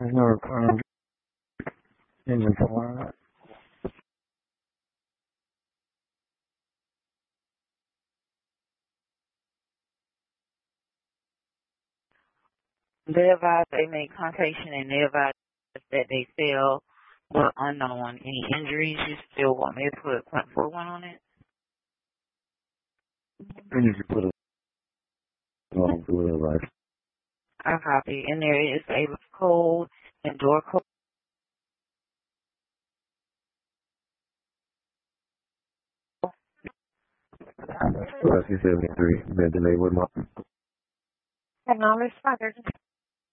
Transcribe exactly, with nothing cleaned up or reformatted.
No requirement inventory. They advise they made contaction and they advise that they fell were unknown. Any injuries you still want me to put point four one on it? And you can put it on the real life. I copy. And there is a code and door code. Rescue seventy-three, bed delay with my. Technology